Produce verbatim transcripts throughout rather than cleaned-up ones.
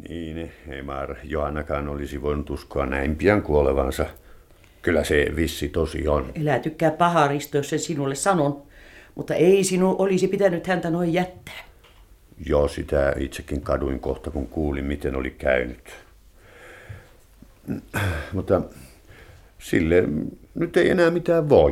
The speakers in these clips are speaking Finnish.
Niin, Emar Johannakaan olisi voinut uskoa näin pian kuolevansa. Kyllä se vissi tosi on. Elää tykkää paharisto, jos sen sinulle sanon. Mutta ei sinun olisi pitänyt häntä noin jättää. Joo, sitä itsekin kaduin kohta, kun kuulin, miten oli käynyt. Mutta sille nyt ei enää mitään voi.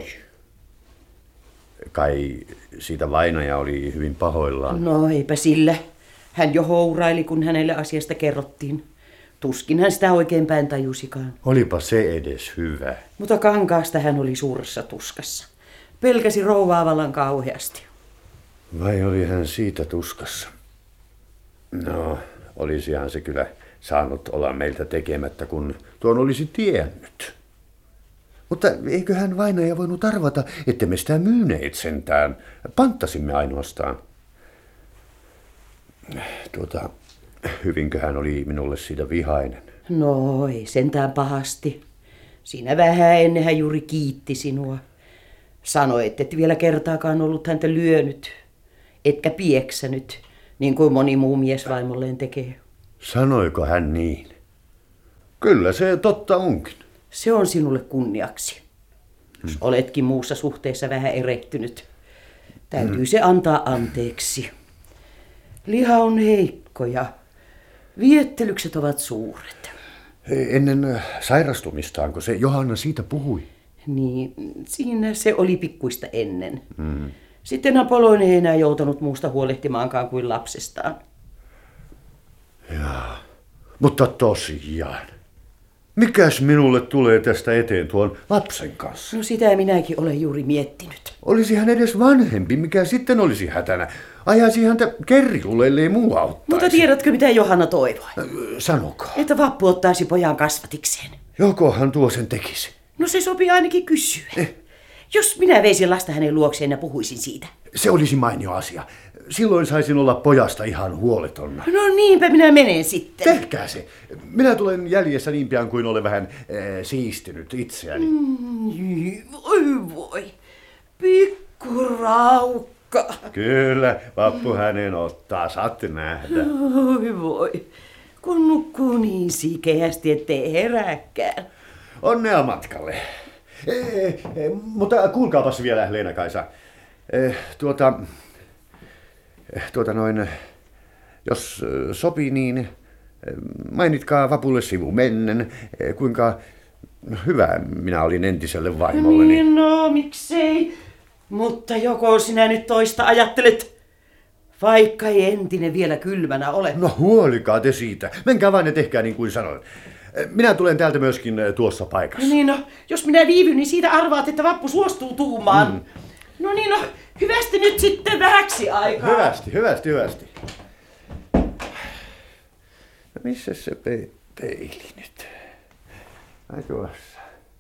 Kai siitä vainaja oli hyvin pahoillaan. No eipä sillä. Hän jo houraili, kun hänelle asiasta kerrottiin. Tuskin hän sitä oikein päin tajusikaan. Olipa se edes hyvä. Mutta Kankaasta hän oli suuressa tuskassa. Pelkäsi rouvaa vallan kauheasti. Vai oli hän siitä tuskassa? No, olisihan se kyllä saanut olla meiltä tekemättä, kun tuon olisi tiennyt. Mutta eikö hän vainaja voinut arvata, että me sitä myyneet sentään. Panttasimme ainoastaan. Tuota, hyvinkö hän oli minulle siitä vihainen? No, ei sentään pahasti. Siinä vähän ennen hän juuri kiitti sinua. Sanoi, että et vielä kertaakaan ollut häntä lyönyt, etkä pieksänyt, niin kuin moni muu mies vaimolleen tekee. Sanoiko hän niin? Kyllä se totta onkin. Se on sinulle kunniaksi. Jos oletkin muussa suhteessa vähän erehtynyt, täytyy mm. se antaa anteeksi. Liha on heikko ja viettelykset ovat suuret. Ennen sairastumistaanko se Johanna siitä puhui? Niin, siinä se oli pikkuista ennen. Mm. Sitten Apolloin ei enää joutanut muusta huolehtimaankaan kuin lapsestaan. Jaa, mutta tosiaan. Mikäs minulle tulee tästä eteen tuon lapsen kanssa? No sitä minäkin olen juuri miettinyt. Olisi hän edes vanhempi, mikä sitten olisi hätänä. Ajaisi häntä kerrilulle, ellei muu auttaisi. Mutta tiedätkö, mitä Johanna toivoi? Sanokaa. Että Vappu ottaisi pojan kasvatikseen. Jokohan tuo sen tekisi? No se sopii ainakin kysyä. Eh. Jos minä veisin lasta hänen luokseen ja puhuisin siitä. Se olisi mainio asia. Silloin saisin olla pojasta ihan huoletonna. No niinpä minä menen sitten. Tehkää se. Minä tulen jäljessä niin pian kuin olen vähän äh, siistinyt itseäni. Mm, voi voi. Pikkuraukka. Kyllä, Vappu hänen ottaa. Saatte nähdä. Voi voi. Kun nukkuu niin sikeästi, ettei herääkään. Onnea matkalle. E, e, mutta kuulkaapas vielä, Leena-Kaisa. E, tuota, tuota noin, jos sopii, niin mainitkaa Vapulle sivumennen, kuinka hyvä minä olin entiselle vaimolleni. Niin, no miksei. Mutta joko sinä nyt toista ajattelet, vaikka ei entinen vielä kylmänä ole. No huolikaa te siitä. Menkää vain ja tehkää niin kuin sanoin. Minä tulen täältä myöskin tuossa paikassa. Niin no, jos minä viivyn, niin siitä arvaat, että Vappu suostuu tuumaan. Mm. No niin no, hyvästi nyt sitten vähäksi aikaa. Hyvästi, hyvästi, hyvästi. No missä se pe- peili nyt? Ai tuossa.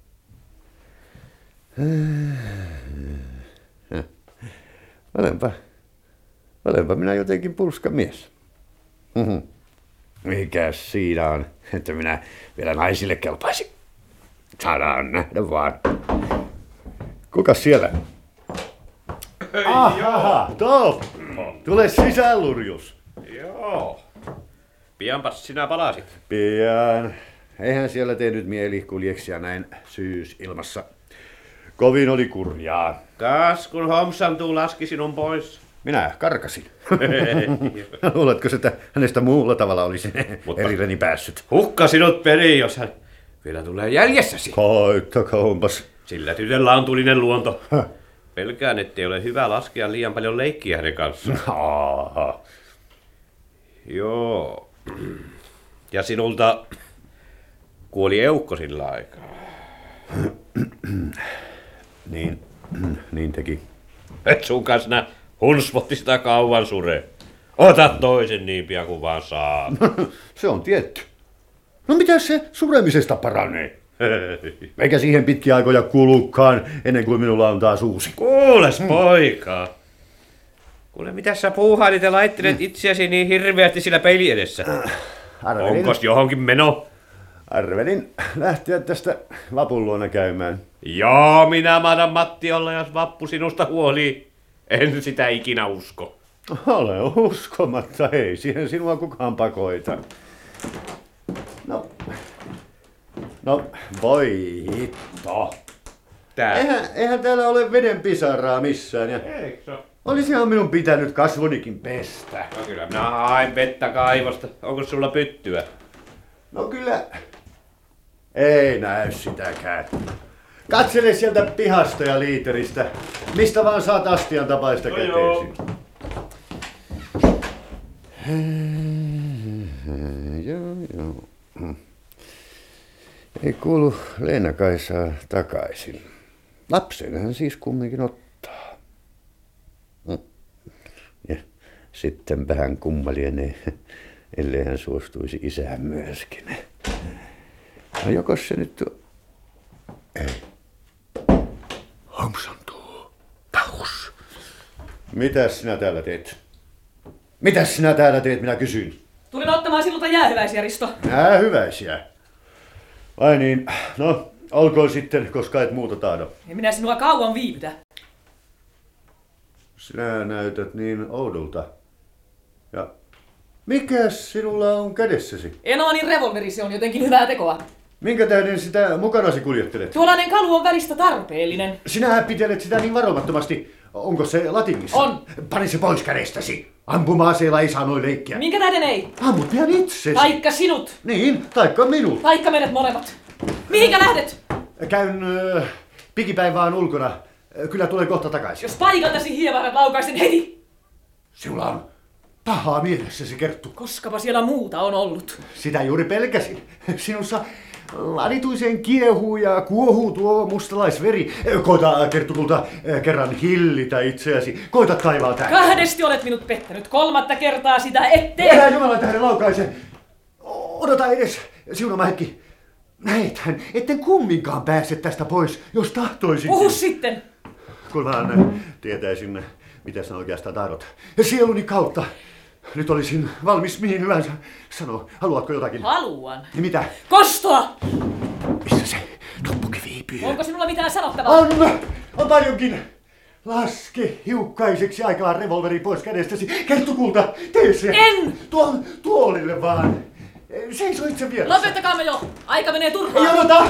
Olenpa, olenpa minä jotenkin pulska mies. Mm-hmm. Mikäs siinä on, että minä vielä naisille kelpaisin? Saadaan nähdä vaan. Kukas siellä? Hei, aha, Toppo. Tule sisään, Lurjus. Joo. Pianpas sinä palasit. Pian. Eihän siellä tehnyt mieli kuljeksia näin syysilmassa. Kovin oli kurjaa. Kas kun homsantuu laski sinun pois. Minä karkasin. Luuletko, että hänestä muulla tavalla olisi erilläni päässyt? Hukka sinut peri, jos hän vielä tulee jäljessäsi. Koittakoonpas. Sillä tytöllä on tulinen luonto. Häh? Pelkään, ettei ole hyvä laskea liian paljon leikkiä hänen kanssaan. Aha. Joo. Ja sinulta kuoli eukko sillä aikaa. niin, niin teki. Et sun kanssa nää hunsvotti sitä kauan sure. Ota toisen niin pian kuin vaan saa. Se on tietty. No mitä se suremisesta paranee? Eikä siihen pitkiä aikoja kulukaan, ennen kuin minulla on taas uusi. Kuules poika. Kuule, mitä sä puuhailit ja laittelet itseäsi niin hirveästi sillä peili edessä? Arvelin, Onkos johonkin meno? Arvelin lähteä tästä Vapun luona käymään. Joo, minä mahdan Matti olla, jos Vappu sinusta huolii. En sitä ikinä usko. Ole uskomatta, ei siihen sinua kukaan pakoita. No, voi hitto. Tää. Eihän, eihän täällä ole veden pisaraa missään. Ja Eikö se? olisihan minun pitänyt kasvonikin pestä. No kyllä minä hain vettä kaivosta. Onko sulla pyttyä? No kyllä. Ei näy sitäkään. Katsele sieltä pihasta ja liiteristä. Mistä vaan saat astian tapaista No käteesi. Joo, joo. Ei kuulu Leena-Kaisaa takaisin. Lapsen hän siis kumminkin ottaa. Ja sitten vähän kumma lienee, ellei hän suostuisi isään myöskin. No jokos se nyt... Ei. Homsantuu. Tahus. Mitäs sinä täällä teet? Mitäs sinä täällä teet, minä kysyin. Tulin ottamaan sinulta jäähyväisiä, Risto. Jäähyväisiä. Vai niin, no, olkoon sitten, koska et muuta tahdo. En minä sinua kauan viivytä. Sinä näytät niin oudolta. Ja mikäs sinulla on kädessäsi? Enoanin revolveri, se on jotenkin hyvää tekoa. Minkä tähden sitä mukanasi kuljettelet? Tuollainen kalu on välistä tarpeellinen. Sinähän pitelet sitä niin varomattomasti. Onko se latingissa? On. Pani se pois kädestäsi. Ampuma-aseella ei saa noin leikkiä. Minkä tähden ei? Ammut pian itsesi. Taikka sinut. Niin, taikka minut. Taikka meidät molemmat. Mihinkä lähdet? Käyn äh, pikipäin vaan ulkona. Äh, Kyllä tulee kohta takaisin. Jos paikaltasi hievarat laukaisen heti. Sinulla on pahaa mielessäsi, Kerttu. Koskapa siellä muuta on ollut. Sitä juuri pelkäsin. Sinussa ladituiseen kiehuu ja kuohuu tuo mustalaisveri. Koita, Kerttu, kulta kerran hillitä itseäsi. Koita taivaan tähden. Kahdesti olet minut pettänyt. Kolmatta kertaa sitä ettei. Älä Jumalan tähden laukaise. Odota edes, siunama hetki. Näethän, etten kumminkaan pääse tästä pois, jos tahtoisin. Puhu sitten. Kun vaan tietäisin, mitä sinä oikeastaan tahdot. Sieluni kautta. Nyt olisin valmis mihin hyvänsä. Sano, haluatko jotakin? Haluan. Ja mitä? Kostoa! Missä se toppukin viipyy? Onko sinulla mitään sanottavaa? On! On paljonkin! Laske hiukkaiseksi aikaan revolveri pois kädestäsi. Kerttu, kulta, tee se! En! Tuon tuolille vaan. Seiso itse vieressä. Lopettakaamme jo! Aika menee Ei turhaan. odota!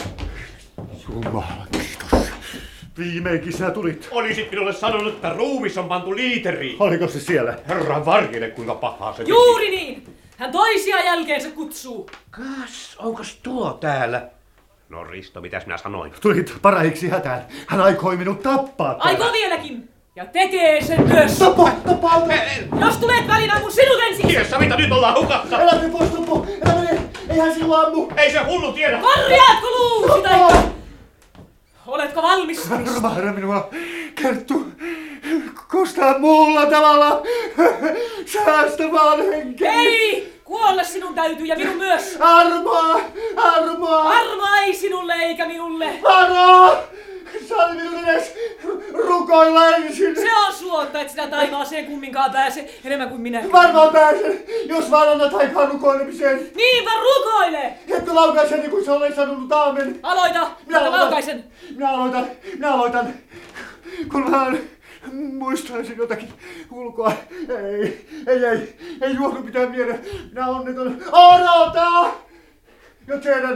Jumala, kiitos. Viimeinkin sinä tulit. Olisit minulle sanonut, että ruumis on pantu liiteriin. Oliko se siellä? Herran varjele, kuinka pahaa se Juuri niin! Hän toisia jälkeensä kutsuu. Kas, onkos tuo täällä? No Risto, mitäs minä sanoin? Tulit parahiksi hätään. Hän aikoi minut tappaa. Aikoo vieläkin! Ja tekee sen myös! Tapa, tapa, Jos tulet väliin, ammun sinut ensin! Tiessä, mitä nyt ollaan hukassa? älä mene pois, Toppo. Älä mene. Eihän sinua ammu. Ei se hullu tiedä! Korjaatko luusi, taikka? Oletko valmis? Armaada minua, Kerttu. Kostaa muulla tavalla. Säästä vaan henkeä. Ei! Kuolla sinun täytyy ja minun myös! Armaa, armaa. Arma ei sinulle eikä minulle! Varaa! Saali minun edes rukoilla ensin. Se on suotta, et sinä taivaaseen kumminkaan pääse enemmän kuin minä. Varmaan pääsen, jos vaan annat aikaa rukoilemiseen. Niinpä rukoile! Etkö laukaise niin kuin sä olet sanonut aamen? Aloita! Minä laukaisen! Minä aloitan, minä aloitan. Kun vähän muistaisin jotakin ulkoa. Ei, ei, ei, ei juodu mitään mieleen. Minä onneton. Odota! Jo tiedän,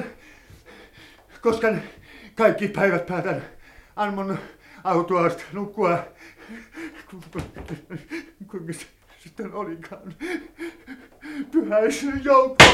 koska kaikki päivät päätän Anmon autoasta nukkua. Kuinka se sitten olikaan? Pyhäisen joukkoon.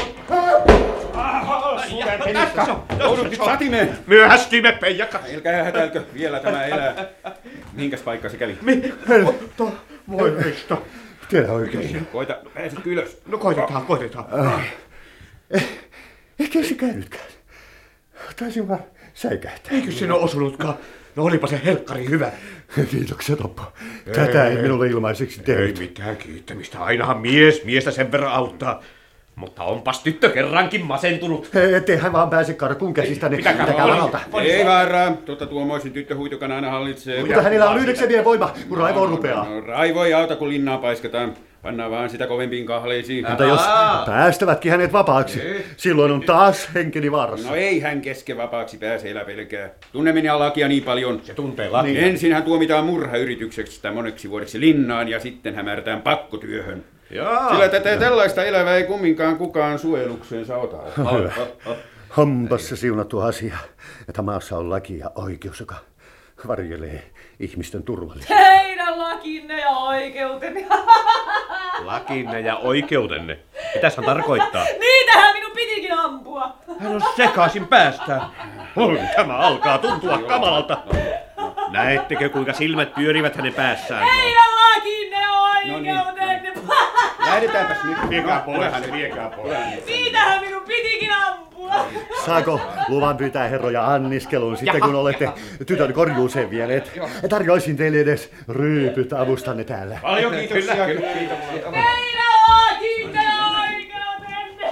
Joudut nyt satimeen! Myöhästyimme, peijakka! Älkää hätäilkö, vielä tämä elää. Mihinkäs paikka se kävi? Helppo, voi Risto. Tiedä oikein. Koita, pääsitkö ylös? No koitetaan, koitetaan. Eh, ehkä ei se käynytkään. Taisin vaan säikähtää. Eikö sinä ole osunutkaan? No olipa se helkkari hyvä. Kiitoksia, Toppo. Tätä ei minulle ilmaiseksi Ei tehnyt. mitään kiittämistä. Ainahan mies miestä sen verran auttaa. Mutta onpas tyttö kerrankin masentunut. Etteihän vaan pääse karkuun käsistäni. Pitäkää Pitäkää huoli. varalta. Ei vaaraa, totta tuommoisin tyttöhuitukan aina hallitsee. Mutta hänellä on yhdeksänien voima, kun raivoon rupeaa. No, raivo ei auta, kun linnaa paiskataan. Pannaan vaan sitä kovempiin kahleisiin. Mutta jos päästävätkin hänet vapaaksi, silloin on taas henkeni vaarassa. No ei hän kesken vapaaksi pääse, elä pelkää. Tunne ja lakia niin paljon. Se tuntee lakia. Niin. Ensin hän tuomitaan murhayritykseksi moneksi vuodeksi linnaan ja sitten hämärtään pakkotyöhön. Jaa. Sillä tätä tällaista elävää ei kumminkaan kukaan suojelukseensa ota. Onpas se siunattu asia, että maassa on laki ja oikeus, joka varjelee ihmisten turvallisuutta. Teidän lakinne ja oikeutenne. Lakinne ja oikeutenne. Mitäs hän tarkoittaa? Niitähän minun pitikin ampua. Hän on sekaisin päästään. Oi, tämä alkaa tuntua kamalalta. Näettekö, kuinka silmät pyörivät hänen päässään? Teidän lakinne ja oikeutenne. Lähdetäänpäs nyt. Viekää pois, viekää pois. Niitähän minun pitikin ampua. Saako luvan pyytää herroja anniskeluun sitten, kun olette tytön korjuuseen vieneet? Tarjoisin teille edes ryypyt avustanne täällä. Paljon kiitoksia. Teidän lakinne ja oikeutenne.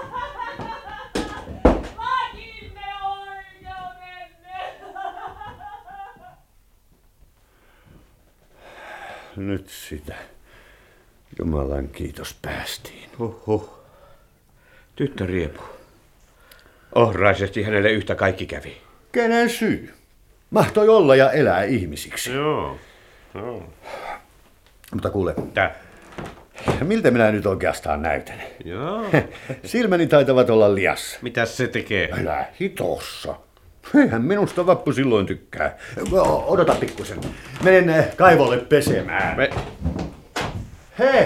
Lakinne ja oikeutenne. Nyt sitä. Jumalan kiitos päästiin. Huhhuh. Tyttö riepuu. Ohraisesti hänelle yhtä kaikki kävi. Kenen syy? Mahtoi olla ja elää ihmisiksi. Joo. Joo. Mutta kuule, Tää. miltä minä nyt oikeastaan näytän? Joo. Silmäni taitavat olla liassa. Mitäs se tekee? Älä hitossa. Eihän minusta Vappu silloin tykkää. O- Odota pikkusen. Menen kaivolle pesemään. Me... Hei!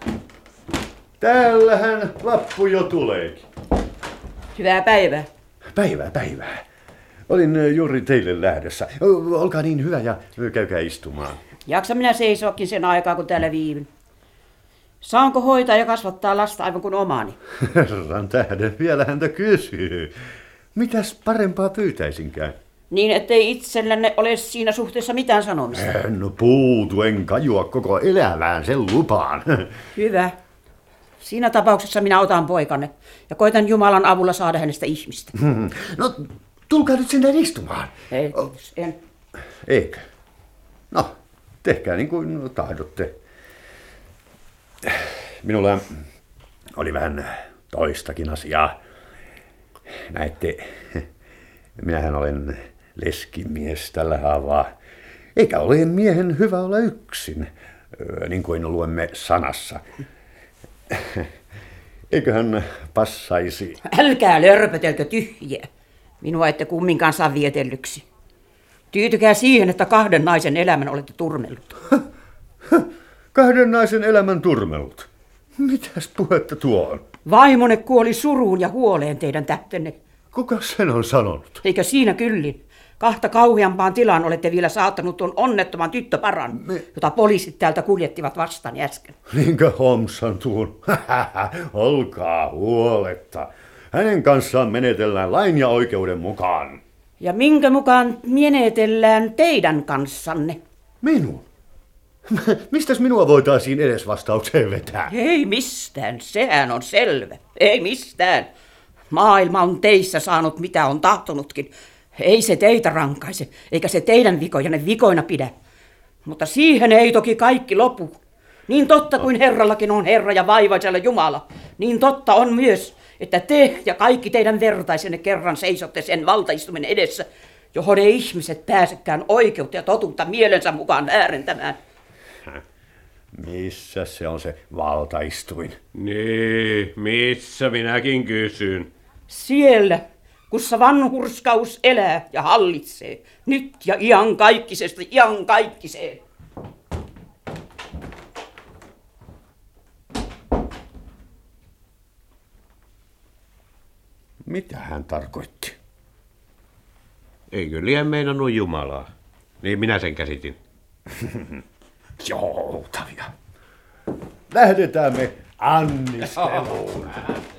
Täällähän Vappu jo tuleekin. Hyvää päivää. Päivää, päivää. Olin juuri teille lähdössä. Olkaa niin hyvä ja käykää istumaan. Jaksa minä seisoakin sen aikaa, kun täällä viivyn. Saanko hoitaa ja kasvattaa lasta aivan kuin omani? Herran tähden vielä häntä kysyy. Mitäs parempaa pyytäisinkään? Niin, ettei itsellänne ole siinä suhteessa mitään sanomista. En puutu, en kajua koko elämään, sen lupaan. Hyvä. Siinä tapauksessa minä otan poikanne ja koitan Jumalan avulla saada hänestä ihmistä. No, tulkaa nyt sinne istumaan. Ei, en. Eikö? No, tehkää niin kuin tahdotte. Minulla oli vähän toistakin asiaa. Näette, minähän olen leskimies tällä haavaa. Eikä ole miehen hyvä olla yksin, niin kuin luemme sanassa. Eiköhän passaisi. Älkää lörpötelkö tyhjiä. Minua ette kumminkaan saa vietellyksi. Tyytykää siihen, että kahden naisen elämän olette turmellut. Kahden naisen elämän turmelut. Mitäs puhetta tuo on? Vaimone kuoli suruun ja huoleen teidän tähtenne. Kuka sen on sanonut? Eikö siinä kyllin? Kahta kauheampaan tilaan olette vielä saattanut tuon onnettoman tyttöparan, Me... jota poliisit täältä kuljettivat vastaan äsken. Niinkö homsan tuun? Olkaa huoletta. Hänen kanssaan menetellään lain ja oikeuden mukaan. Ja minkä mukaan menetellään teidän kanssanne? Minun? Mistäs minua voitaisiin edes vastaukseen vetää? Ei mistään, sehän on selvä. Ei mistään. Maailma on teissä saanut mitä on tahtonutkin. Ei se teitä rankaise, eikä se teidän vikojanne vikoina pidä. Mutta siihen ei toki kaikki lopu. Niin totta kuin Herrallakin on Herra ja vaivaisella Jumala, niin totta on myös, että te ja kaikki teidän vertaisenne kerran seisotte sen valtaistumen edessä, johon ei ihmiset pääsekään oikeutta ja totuutta mielensä mukaan äärentämään. Missä se on se valtaistuin? Niin, missä minäkin kysyn. Siellä, kussa vanhurskaus elää ja hallitsee, nyt ja iankaikkisesti iankaikkiseen. Mitä hän tarkoitti? Eikö liian meinannut Jumalaa? Niin minä sen käsitin. Joutavia. Lähdetään me annisteluun.